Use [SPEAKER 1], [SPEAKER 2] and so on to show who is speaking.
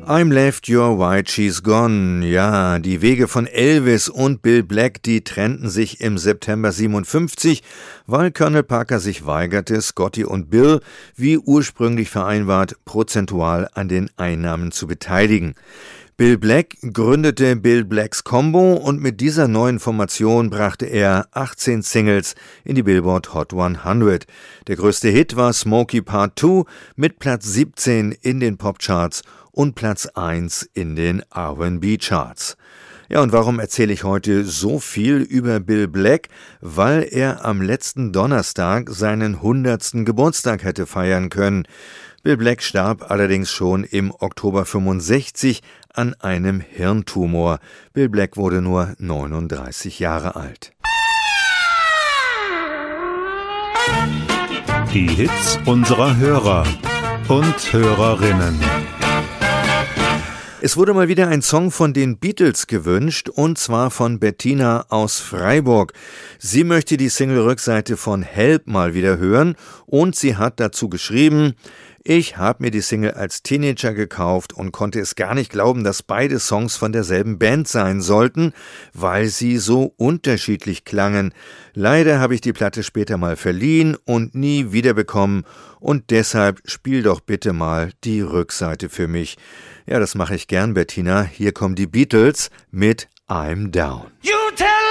[SPEAKER 1] I'm left your white, she's gone. Ja, die Wege von Elvis und Bill Black, die trennten sich im September 57, weil Colonel Parker sich weigerte, Scotty und Bill, wie ursprünglich vereinbart, prozentual an den Einnahmen zu beteiligen. Bill Black gründete Bill Blacks Combo und mit dieser neuen Formation brachte er 18 Singles in die Billboard Hot 100. Der größte Hit war Smokey Part 2 mit Platz 17 in den Popcharts und Platz 1 in den R&B-Charts. Ja, und warum erzähle ich heute so viel über Bill Black? Weil er am letzten Donnerstag seinen 100. Geburtstag hätte feiern können. Bill Black starb allerdings schon im Oktober 65 an einem Hirntumor. Bill Black wurde nur 39 Jahre alt.
[SPEAKER 2] Die Hits unserer Hörer und Hörerinnen.
[SPEAKER 1] Es wurde mal wieder ein Song von den Beatles gewünscht, und zwar von Bettina aus Freiburg. Sie möchte die Single-Rückseite von Help mal wieder hören und sie hat dazu geschrieben: Ich habe mir die Single als Teenager gekauft und konnte es gar nicht glauben, dass beide Songs von derselben Band sein sollten, weil sie so unterschiedlich klangen. Leider habe ich die Platte später mal verliehen und nie wiederbekommen und deshalb spiel doch bitte mal die Rückseite für mich. Ja, das mache ich gern, Bettina. Hier kommen die Beatles mit I'm Down.
[SPEAKER 3] You tell